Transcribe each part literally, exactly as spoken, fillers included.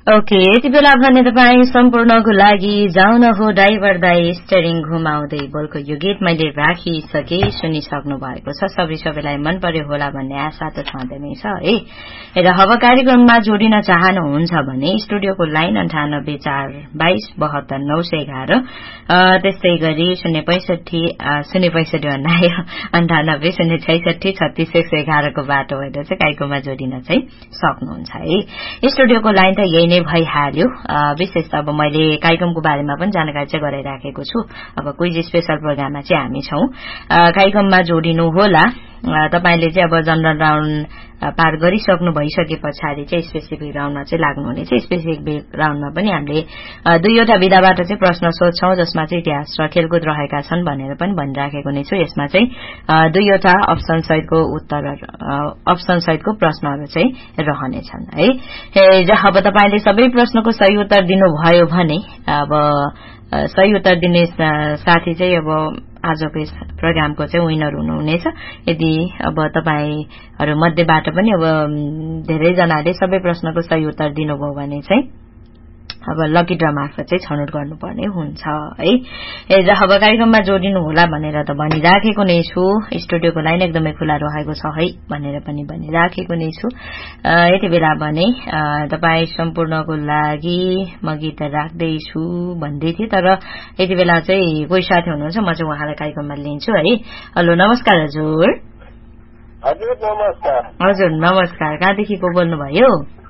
Okay यति बेला भने तपाईँ सम्पूर्णको लागि जाउन हो ड्राइभर दाई स्टेरिङ घुमाउँदै बोलको यो गीत मैले राखिसके सुनिसक्नु भएको छ। सबै सबैलाई मन पर्यो होला भन्ने आशा त छँदै नै छ है। र अब कार्यक्रममा जोडिन चाहनुहुन्छ भने स्टुडियोको लाइन अन्ठानब्बे चार बाइस बहत्तर नौ सय एघार त्यस्तै गरी शून्य पैसठी शून्य पैसठी भन्नायो अन्ठानब्बे शून्य छैसठी छत्तीस एक सय एघारको बाटो भएर चाहिँ कार्यक्रममा जोडिन चाहिँ सक्नुहुन्छ है। स्टुडियोको लाइन त यही नै भइहाल्यो। विशेष त अब मैले कार्यक्रमको बारेमा पनि जानकारी चाहिँ गराइराखेको छु। अब क्विज स्पेशल प्रोग्राममा चाहिँ हामी छौं। कार्यक्रममा जोडिनु होला। तपाईले चाहिँ अब जनरल राउन्ड पार गरिसक्नु भइसके पछाडि चाहिँ स्पेसिफिक राउन्डमा चाहिँ लाग्नुहुनेछ। स्पेसिफिक राउन्डमा पनि हामीले दुईवटा विधाबाट चाहिँ प्रश्न सोध्छौं जसमा चाहिँ इतिहास र खेलकुद रहेका छन् भनेर पनि भनिराखेको नै छु। यसमा चाहिँ दुईवटा अप्सन सहितको उत्तर अप्सन सहितको प्रश्नहरू चाहिँ रहनेछन् है। अब तपाईले सबै प्रश्नको सही उत्तर दिनुभयो भने अब सही उत्तर दिने साथी चाहिँ अब आजको यस प्रोग्रामको चाहिँ विनर हुनुहुनेछ। यदि अब तपाईहरु मध्येबाट पनि अब धेरै जनाले सबै प्रश्नको सही उत्तर दिनुभयो भने चाहिँ अब लकी ड्रा मार्फत चाहिँ छनौट गर्नुपर्ने हुन्छ है। ए अब कार्यक्रममा जोडिनु होला भनेर त भनिराखेको नै छु। स्टुडियोको लाइन एकदमै खुला रहेको छ है भनेर पनि भनिराखेको नै छु। यति बेला भने तपाई सम्पूर्णको लागि म गीत राख्दै छु भन्दै थिए तर यति बेला चाहिँ कोही साथी हुनुहुन्छ म चाहिँ उहाँलाई कार्यक्रममा लिन्छु है। हेलो नमस्कार हजुर। हजुर नमस्कार। हजुर नमस्कार। कहाँदेखि को बोल्नु भयो?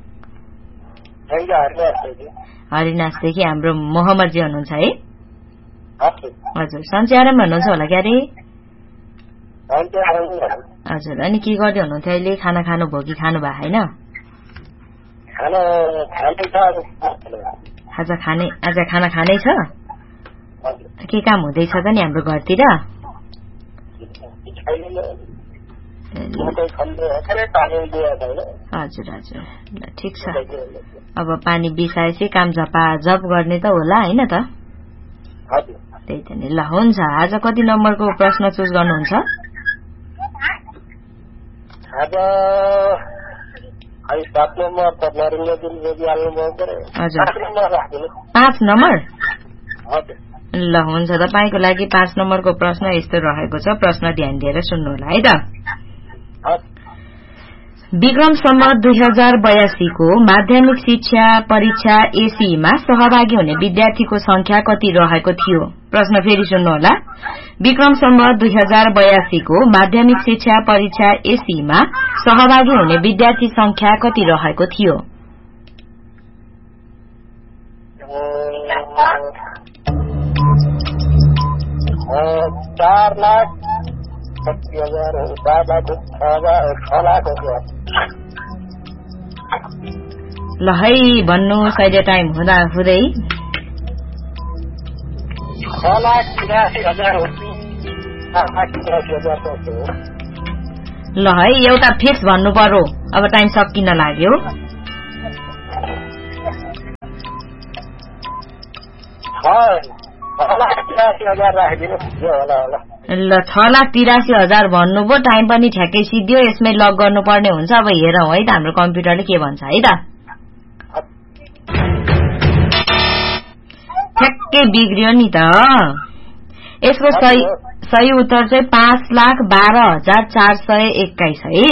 हरिनासदेखि हाम्रो मोहम्मदजी हुनुहुन्छ है? हजुर सन्चै आराम हुनुहुन्छ होला क्यारे? हजुर अनि के गर्दै हुनुहुन्थ्यो अहिले? खाना खानु भयो कि खानु भयो होइन? आज खाने आज खाना खानै छ? के काम हुँदैछ त नि हाम्रो घरतिर? हजुर हजुर ल ठिक छ। अब पानी बिसाएपछि काम झपा जप गर्ने त होला होइन त? त्यही त नि। ल हुन्छ। आज कति नम्बरको प्रश्न चुज गर्नुहुन्छ? पाँच नम्बर? ल हुन्छ। तपाईको लागि पाँच नम्बरको प्रश्न यस्तो रहेको छ। प्रश्न ध्यान दिएर सुन्नु होला है त। विक्रम सम्वत दुई हजार बयासी को माध्यमिक शिक्षा परीक्षा एसीमा सहभागी हुने विद्यार्थीको संख्या कति रहेको थियो? प्रश्न फेरि सुन्नु होला। विक्रम सम्वत दुई हजार बयासी को माध्यमिक शिक्षा परीक्षा एसीमा सहभागी हुने विद्यार्थी संख्या कति रहेको थियो? चार लाख ल है भन्नु अहिले टाइम हुँदा हुँदै ल है एउटा फिक्स भन्नु पर्यो। अब टाइम सकिन लाग्यो। ल छ लाख तिरासी हजार भन्नुभयो। टाइम पनि ठ्याक्कै सिद्धियो। यसमै लक गर्नुपर्ने हुन्छ। अब हेरौं है त हाम्रो कम्प्युटरले के भन्छ है त। ठ्याक्कै बिग्रियो नि त। यसको सही सही उत्तर चाहिँ पाँच लाख बाह्र हजार चार सय एक्काइस है।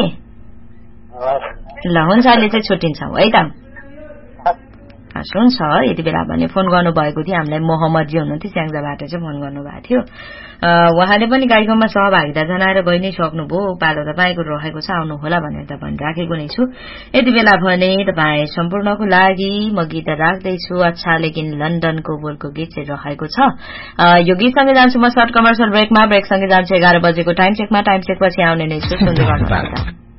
ल हुन्छ अहिले चाहिँ छुट्टिन्छौँ है त। हुन्छ। यति बेला भने फोन गर्नुभएको थियो हामीलाई मोहम्मदजी हुनुहुन्थ्यो स्याङ्जाबाट चाहिँ फोन गर्नुभएको थियो। उहाँले पनि कार्यक्रममा सहभागिता जनाएर गइ नै सक्नुभयो। पालो तपाईँको रहेको छ आउनु होला भनेर त भनिराखेको नै छु। यति बेला भने तपाईँ सम्पूर्णको लागि म गीत राख्दैछु। अच्छा लेकिन लन्डनको बोलको गीत चाहिँ रहेको छ। यो गीतसँगै जान्छु म सर्ट कमर्सियल ब्रेकमा। ब्रेकसँगै जान्छु एघार बजेको टाइम चेकमा। टाइम चेकपछि आउने नै छु। सुन्दै गर्नुहोला।